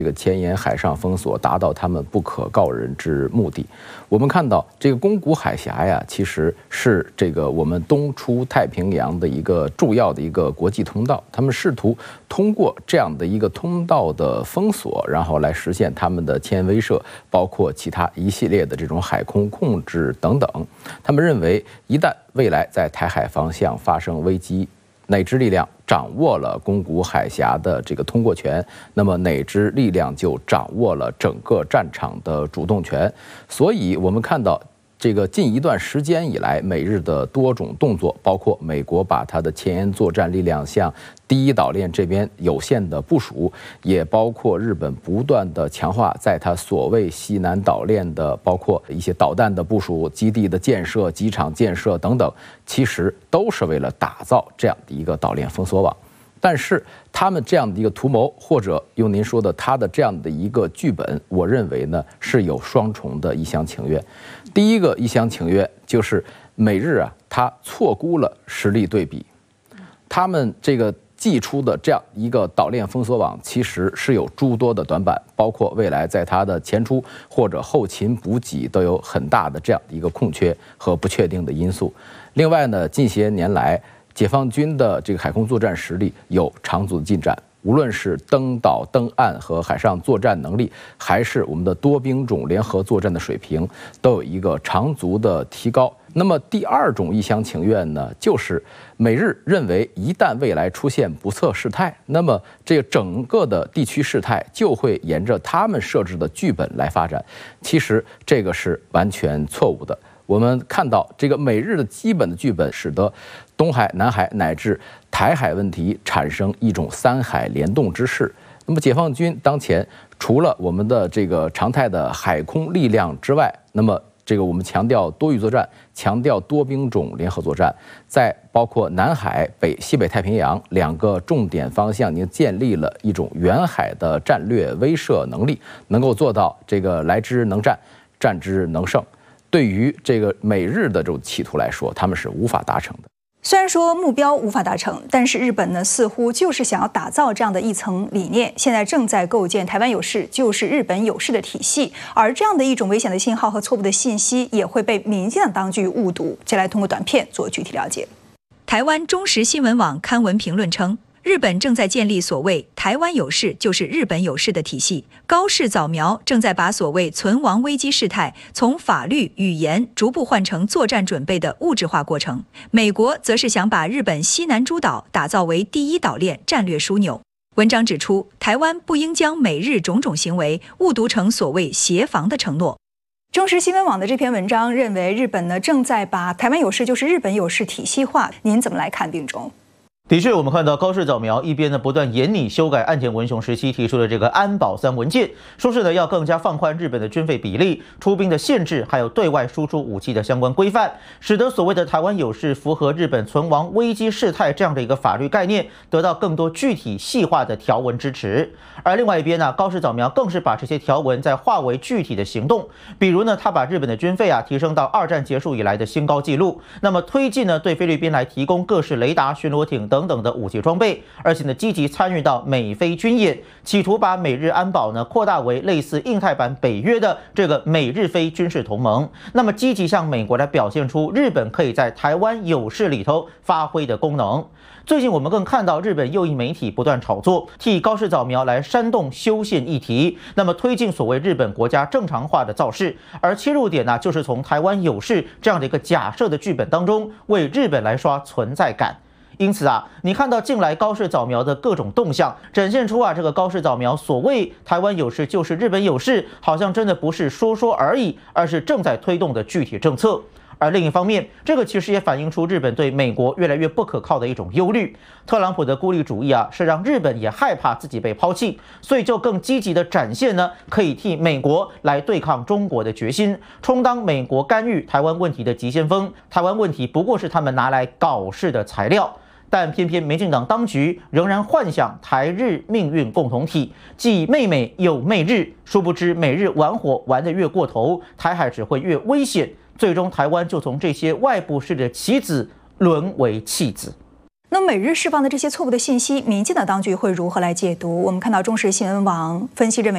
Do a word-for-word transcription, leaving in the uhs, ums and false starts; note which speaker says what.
Speaker 1: 这个前沿海上封锁，达到他们不可告人之目的。我们看到这个宫古海峡呀，其实是这个我们东出太平洋的一个重要的一个国际通道。他们试图通过这样的一个通道的封锁，然后来实现他们的前沿威慑，包括其他一系列的这种海空控制等等。他们认为，一旦未来在台海方向发生危机，哪支力量掌握了宫古海峡的这个通过权，那么哪支力量就掌握了整个战场的主动权。所以，我们看到这个近一段时间以来，美日的多种动作，包括美国把它的前沿作战力量向第一岛链这边有限的部署，也包括日本不断的强化在它所谓西南岛链的，包括一些导弹的部署、基地的建设、机场建设等等，其实都是为了打造这样的一个岛链封锁网。但是他们这样的一个图谋，或者用您说的他的这样的一个剧本，我认为呢是有双重的一厢情愿。第一个一厢情愿就是美日啊，他错估了实力对比，他们这个寄出的这样一个岛链封锁网，其实是有诸多的短板，包括未来在它的前出或者后勤补给都有很大的这样的一个空缺和不确定的因素。另外呢，近些年来，解放军的这个海空作战实力有长足的进展，无论是登岛、登岸和海上作战能力，还是我们的多兵种联合作战的水平，都有一个长足的提高。那么第二种一厢情愿呢，就是美日认为一旦未来出现不测事态，那么这个整个的地区事态就会沿着他们设置的剧本来发展。其实这个是完全错误的。我们看到这个美日的基本的剧本，使得东海、南海乃至台海问题产生一种三海联动之势。那么解放军当前除了我们的这个常态的海空力量之外，那么这个我们强调多域作战，强调多兵种联合作战，在包括南海、北西北太平洋两个重点方向，已经建立了一种远海的战略威慑能力，能够做到这个来之能战，战之能胜。对于这个美日的这种企图来说，他们是无法达成的。
Speaker 2: 虽然说目标无法达成，但是日本呢似乎就是想要打造这样的一层理念，现在正在构建台湾有事就是日本有事的体系，而这样的一种危险的信号和错误的信息也会被民进党当局误读。接下来通过短片做具体了解。
Speaker 3: 台湾中时新闻网刊文评论称，日本正在建立所谓台湾有事就是日本有事的体系，高市早苗正在把所谓存亡危机事态从法律语言逐步换成作战准备的物质化过程，美国则是想把日本西南诸岛打造为第一岛链战略枢纽。文章指出，台湾不应将美日种种行为误读成所谓协防的承诺。
Speaker 2: 中时新闻网的这篇文章认为，日本呢正在把台湾有事就是日本有事体系化，您怎么来看并中？
Speaker 4: 的确，我们看到高市早苗一边呢不断研拟修改岸田文雄时期提出的这个安保三文件，说是呢要更加放宽日本的军费比例、出兵的限制，还有对外输出武器的相关规范，使得所谓的台湾有事符合日本存亡危机事态这样的一个法律概念得到更多具体细化的条文支持。而另外一边呢，高市早苗更是把这些条文再化为具体的行动，比如呢，他把日本的军费啊提升到二战结束以来的新高纪录，那么推进呢对菲律宾来提供各式雷达、巡逻艇等。等等的武器装备，而且呢积极参与到美菲军演，企图把美日安保呢扩大为类似印太版北约的这个美日菲军事同盟。那么积极向美国来表现出日本可以在台湾有事里头发挥的功能。最近我们更看到日本右翼媒体不断炒作，替高市早苗来煽动修宪议题，那么推进所谓日本国家正常化的造势，而切入点呢就是从台湾有事这样的一个假设的剧本当中，为日本来刷存在感。因此啊，你看到近来高市早苗的各种动向，展现出啊这个高市早苗所谓台湾有事就是日本有事，好像真的不是说说而已，而是正在推动的具体政策。而另一方面，这个其实也反映出日本对美国越来越不可靠的一种忧虑。特朗普的孤立主义啊，是让日本也害怕自己被抛弃，所以就更积极的展现呢，可以替美国来对抗中国的决心，充当美国干预台湾问题的急先锋。台湾问题不过是他们拿来搞事的材料。但偏偏民进党当局仍然幻想台日命运共同体，既媚美又媚日，殊不知美日玩火玩得越过头，台海只会越危险，最终台湾就从这些外部势力的棋子沦为弃子。
Speaker 2: 那美日释放的这些错误的信息，民进党当局会如何来解读？我们看到中时新闻网分析认为。